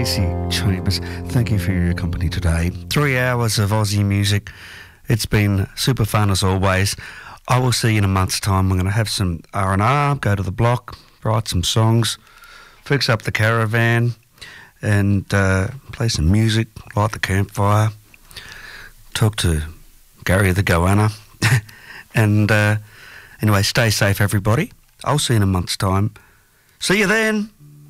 Stacey Chambers, thank you for your company today. 3 hours of Aussie music. It's been super fun as always. I will see you in a month's time. I'm going to have some R&R, go to the block, write some songs, fix up the caravan, and play some music, light the campfire, talk to Gary the Goanna. And anyway, stay safe, everybody. I'll see you in a month's time. See you then.